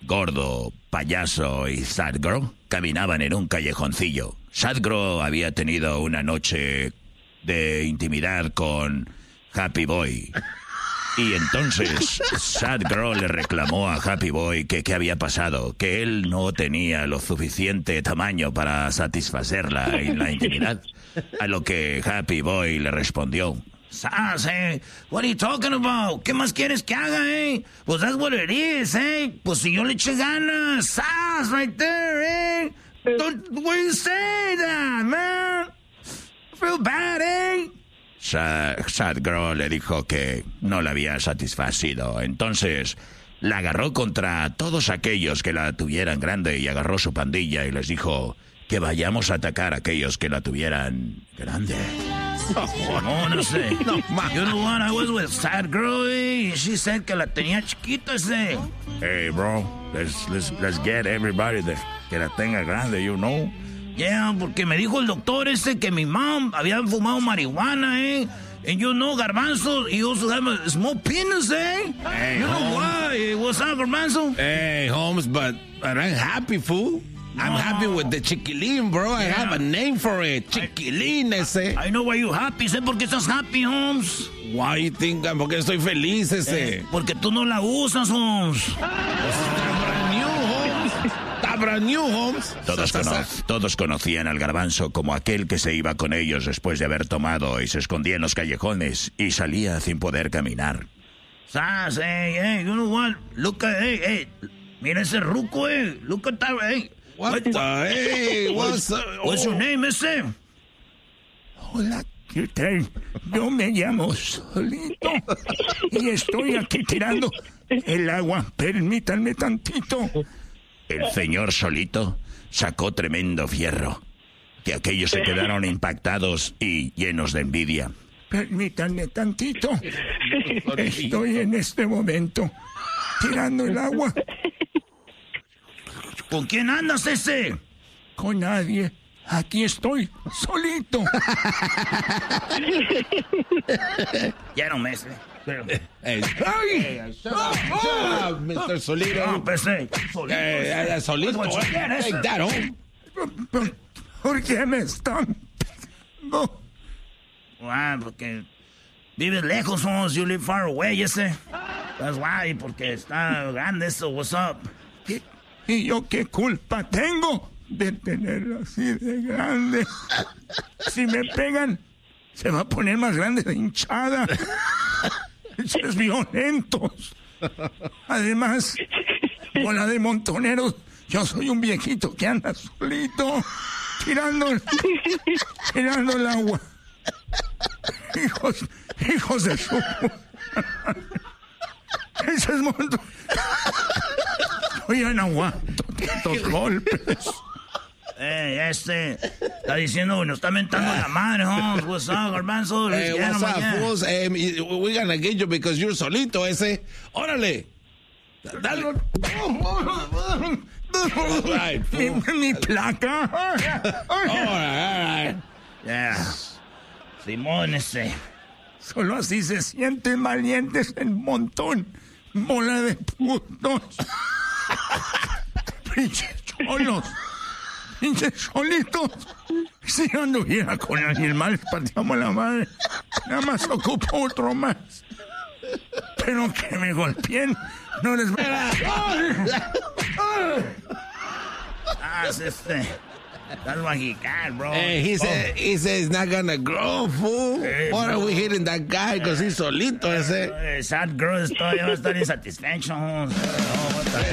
Gordo, Payaso y Sad Girl caminaban en un callejoncillo. Sad Girl había tenido una noche de intimidad con Happy Boy. Y entonces Sad Girl le reclamó a Happy Boy que qué había pasado, que él no tenía lo suficiente tamaño para satisfacerla en la intimidad. A lo que Happy Boy le respondió: "Sas, what are you talking about? ¿Qué más quieres que haga, Pues that's what it is, Pues si yo le eché ganas, Sas, right there, Don't, why you say that, man? I feel bad, Sad Girl le dijo que no la había satisfacido. Entonces la agarró contra todos aquellos que la tuvieran grande y agarró su pandilla y les dijo que vayamos a atacar a aquellos que la tuvieran grande. No sé. You know what? I was with Sad Girl, and she said que la tenía chiquita, Hey, bro, let's get everybody que la tenga grande, you know. Yeah, porque me dijo el doctor que mi mom había fumado marihuana, And you know, Garbanzo, he also have a small penis, Hey, you know why? What's up, Garbanzo? Hey, Holmes, but I'm happy, fool. I'm happy with the chiquilín, bro. I have a name for it. Chiquilín, ese. I know why you happy. Sé por qué estás happy, Holmes. Why you think? Porque estoy feliz, ese. Porque tú no la usas, Holmes. Brand new, Holmes. Todos conocían al Garbanzo como aquel que se iba con ellos después de haber tomado y se escondía en los callejones y salía sin poder caminar. Sas, you know what? Look at, mira ese ruco, Look at that, What the, What's your name, ese? Hola, ¿qué tal? Yo me llamo Solito y estoy aquí tirando el agua. Permítanme tantito. El señor Solito sacó tremendo fierro, que aquellos se quedaron impactados y llenos de envidia. Permítanme tantito. Estoy en este momento tirando el agua. ¿Con quién andas, ese? Con nadie. Aquí estoy, solito. Ya no me sé. Hey, Mr. Solito. No, pues, Solito. Hey, that home. ¿Por qué me están pegando? Porque vives lejos, you live far away, ese. That's why, porque está grande eso, what's up? ¿Y yo qué culpa tengo de tenerlo así de grande? Si me pegan, se va a poner más grande de hinchada. Es violentos. Además, bola de montoneros, yo soy un viejito que anda solito, tirando el agua. Hijos de su... Ese es montón. Yo no aguanto tantos golpes. Está diciendo, nos está mentando la madre, What's up, Garbanzo? Hey, what's up, fools? We're gonna get you because you're Solito, ese. Órale. Dale. Right, mi placa. All right. Yeah. Simón, ese. Solo así se sienten valientes el montón. Bola de putos. Pinches cholos. Pinches solitos. Si yo anduviera con alguien más, partíamos la madre. Nada más ocupo otro más. Pero que me golpeen, no les voy a... That's what he got, bro. Hey, he said it's not gonna grow, fool. Hey, why are we hitting that guy? Because he's solito, ese. Sad girl todavía va a estar insatisfecho.